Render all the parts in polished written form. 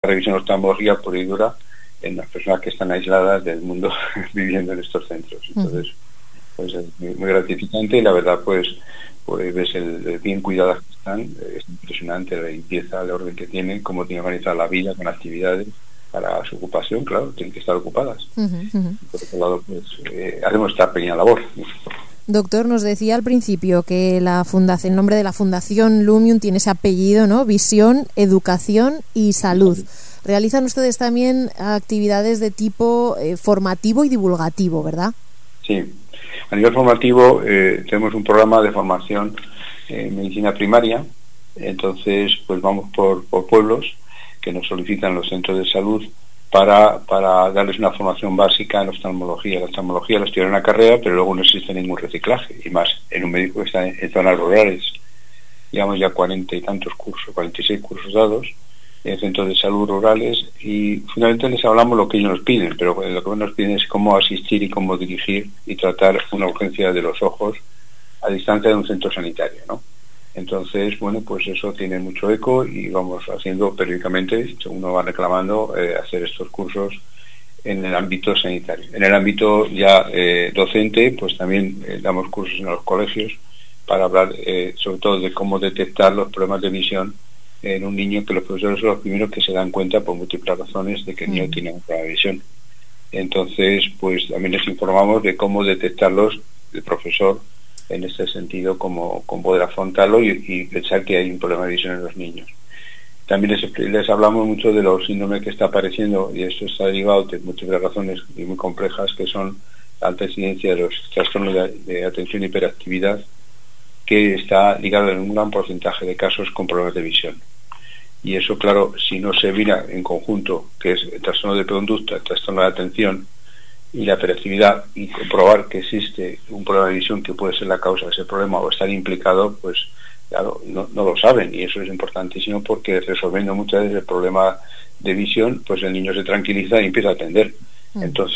revisión de oftalmología pura y dura en las personas que están aisladas del mundo viviendo en estos centros. Entonces, pues es muy gratificante, y la verdad, pues ves el bien cuidadas que están. Es impresionante la limpieza, el orden que tienen, cómo tienen organizada la vida con actividades para su ocupación. Claro, tienen que estar ocupadas. Por otro lado, pues haremos esta pequeña labor. Doctor, nos decía al principio que el nombre de la Fundación Lumium tiene ese apellido, ¿no? Visión, Educación y Salud. Realizan ustedes también actividades de tipo formativo y divulgativo, ¿verdad? Sí. A nivel formativo tenemos un programa de formación en medicina primaria. Entonces, pues vamos por pueblos que nos solicitan los centros de salud para darles una formación básica en oftalmología. La oftalmología la estudian en la carrera, pero luego no existe ningún reciclaje, y más en un médico que está en zonas rurales. Llevamos ya 40 y tantos cursos, 46 cursos dados en centros de salud rurales, y finalmente les hablamos lo que ellos nos piden, pero lo que nos piden es cómo asistir y cómo dirigir y tratar una urgencia de los ojos a distancia de un centro sanitario, ¿no? Entonces, bueno, pues eso tiene mucho eco, y vamos haciendo periódicamente, uno va reclamando hacer estos cursos en el ámbito sanitario. En el ámbito ya docente, pues también damos cursos en los colegios para hablar sobre todo de cómo detectar los problemas de visión en un niño, que los profesores son los primeros que se dan cuenta por múltiples razones de que el niño tiene un problema de visión. Entonces, pues también les informamos de cómo detectarlos, el profesor, en este sentido, cómo poder afrontarlo y pensar que hay un problema de visión en los niños. También les hablamos mucho de los síndromes que está apareciendo, y esto está derivado de múltiples razones y muy complejas, que son la alta incidencia de los trastornos de atención y hiperactividad, que está ligado en un gran porcentaje de casos con problemas de visión. Y eso, claro, si no se mira en conjunto, que es el trastorno de conducta, el trastorno de atención y la hiperactividad, y comprobar que existe un problema de visión que puede ser la causa de ese problema o estar implicado, pues claro, no lo saben, y eso es importantísimo, porque resolviendo muchas veces el problema de visión, pues el niño se tranquiliza y empieza a atender. Entonces,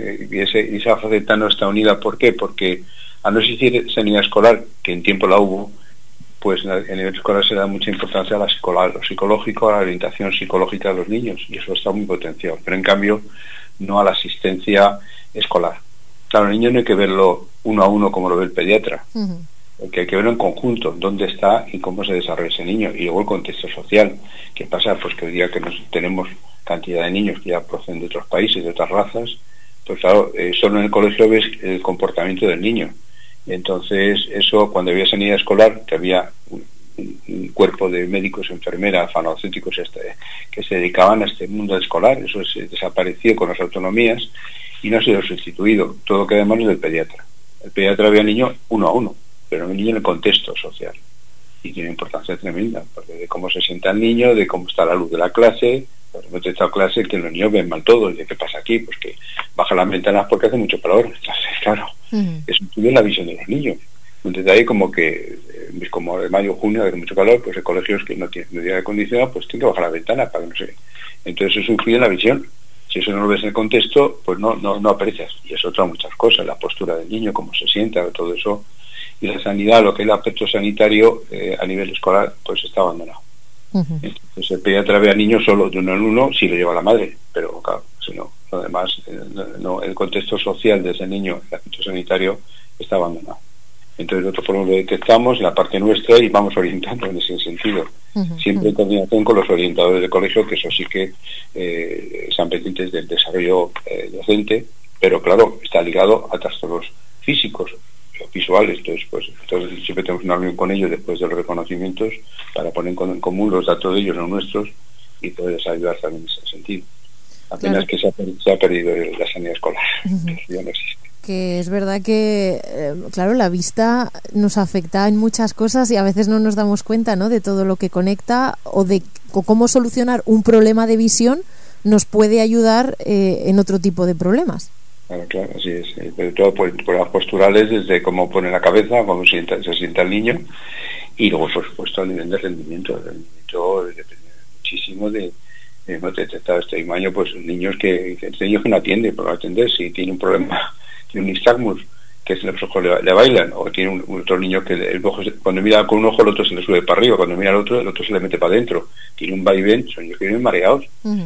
esa faceta no está unida. ¿Por qué? Porque al no existir sanidad escolar, que en tiempo la hubo, pues en el nivel escolar se da mucha importancia a lo psicológico, a la orientación psicológica de los niños, y eso está muy potenciado, pero en cambio no a la asistencia escolar. Claro, el niño no hay que verlo uno a uno como lo ve el pediatra, porque hay que verlo en conjunto, dónde está y cómo se desarrolla ese niño, y luego el contexto social. ¿Qué pasa? Pues que hoy día que tenemos cantidad de niños que ya proceden de otros países, de otras razas, pues claro, solo en el colegio ves el comportamiento del niño. Entonces, eso, cuando había sanidad escolar, que había un cuerpo de médicos, enfermeras, farmacéuticos que se dedicaban a este mundo escolar, eso se desapareció con las autonomías y no ha sido sustituido. Todo queda en manos del pediatra. El pediatra ve al niño uno a uno, pero el niño en el contexto social. Y tiene importancia tremenda, porque de cómo se sienta el niño, de cómo está la luz de la clase. Por ejemplo, he estado clase que los niños ven mal todo. ¿Y de qué pasa aquí? Pues que bajan las ventanas porque hace mucho calor. Entonces, claro, eso influye en la visión de los niños. Un detalle como que, como de mayo o junio hace mucho calor, pues hay colegios que no tienen aire acondicionado, pues tienen que bajar la ventana para que no se... Entonces eso influye en la visión. Si eso no lo ves en el contexto, pues no aprecias. Y eso trae muchas cosas, la postura del niño, cómo se sienta, todo eso. Y la sanidad, lo que es el aspecto sanitario a nivel escolar, pues está abandonado. Entonces el pediatra ve al niño solo de uno en uno si lo lleva la madre, pero claro, si no, lo demás, el contexto social de ese niño, el aspecto sanitario, está abandonado. Entonces nosotros por lo detectamos en la parte nuestra y vamos orientando en ese sentido, siempre en coordinación con los orientadores de colegio, que eso sí que están pendientes del desarrollo docente, pero claro, está ligado a trastornos físicos, visuales. Entonces siempre tenemos una reunión con ellos después de los reconocimientos para poner en común los datos de ellos, los nuestros, y poderles ayudar también en ese sentido. Apenas que se ha perdido la sanidad escolar, que ya no existe. Que es verdad que, claro, la vista nos afecta en muchas cosas y a veces no nos damos cuenta, ¿no?, de todo lo que conecta o cómo solucionar un problema de visión nos puede ayudar en otro tipo de problemas. Claro, así es. Pero todo por las posturales, desde cómo pone la cabeza, cómo se sienta el niño, y luego, por supuesto, a nivel de rendimiento. El rendimiento depende muchísimo de hemos detectado este año, pues niños que no atiende, por no atender, si tiene un problema, tiene un nistagmus, que los ojos le bailan, o tiene otro niño que el ojo, cuando mira con un ojo el otro se le sube para arriba, cuando mira al otro, el otro se le mete para adentro, tiene un vaivén, son niños que vienen mareados.